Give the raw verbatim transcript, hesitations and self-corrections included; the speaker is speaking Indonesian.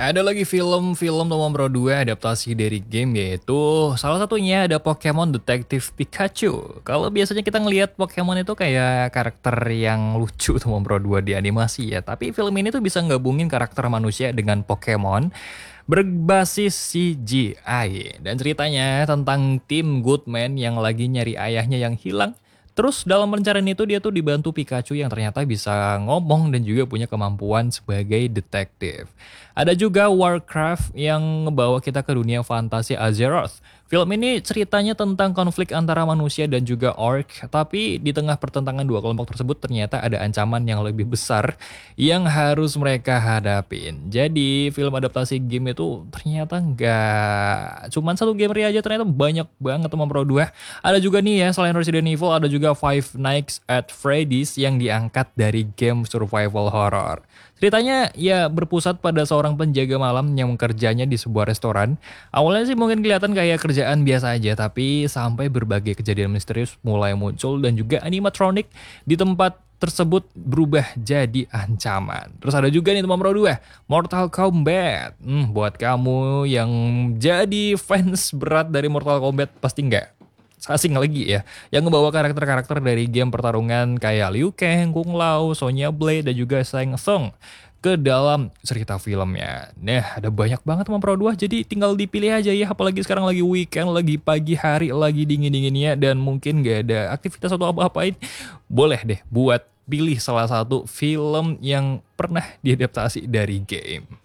Ada lagi film-film nomor dua adaptasi dari game, yaitu salah satunya ada Pokemon Detective Pikachu. Kalau biasanya kita ngelihat Pokemon itu kayak karakter yang lucu tuh nomor dua di animasi ya, tapi film ini tuh bisa gabungin karakter manusia dengan Pokemon berbasis C G I. Dan ceritanya tentang tim Goodman yang lagi nyari ayahnya yang hilang. Terus dalam pencarian itu dia tuh dibantu Pikachu yang ternyata bisa ngomong dan juga punya kemampuan sebagai detektif. Ada juga Warcraft yang ngebawa kita ke dunia fantasi Azeroth. Film ini ceritanya tentang konflik antara manusia dan juga orc, tapi di tengah pertentangan dua kelompok tersebut ternyata ada ancaman yang lebih besar yang harus mereka hadapin. Jadi film adaptasi game itu ternyata nggak cuman satu game aja, ternyata banyak banget teman Pro dua. Ada juga nih ya, selain Resident Evil ada juga Five Nights at Freddy's yang diangkat dari game survival horror. Ceritanya ya berpusat pada seorang penjaga malam yang kerjanya di sebuah restoran. Awalnya sih mungkin kelihatan kayak kerjaan biasa aja, tapi sampai berbagai kejadian misterius mulai muncul dan juga animatronic di tempat tersebut berubah jadi ancaman. Terus ada juga nih teman Pro dua, Mortal Kombat. Hmm, buat kamu yang jadi fans berat dari Mortal Kombat pasti nggak asing lagi ya, yang ngebawa karakter-karakter dari game pertarungan kayak Liu Kang, Kung Lao, Sonya Blade, dan juga Shang Tsung ke dalam cerita filmnya. Nah, ada banyak banget teman Pro dua, jadi tinggal dipilih aja ya, apalagi sekarang lagi weekend, lagi pagi hari, lagi dingin-dinginnya, dan mungkin gak ada aktivitas atau apa-apain, boleh deh buat pilih salah satu film yang pernah diadaptasi dari game.